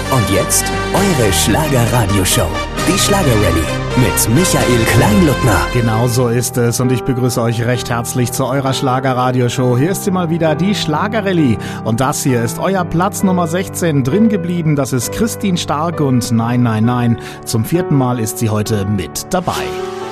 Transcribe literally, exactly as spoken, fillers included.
Und jetzt eure Schlager-Radio-Show. Die Schlager-Rallye mit Michael Kleinluttner. Genau so ist es und ich begrüße euch recht herzlich zu eurer Schlager-Radio-Show. Hier ist sie mal wieder, die Schlager-Rallye. Und das hier ist euer Platz Nummer sechzehn drin geblieben. Das ist Christine Stark und Nein, Nein, Nein. Zum vierten Mal ist sie heute mit dabei.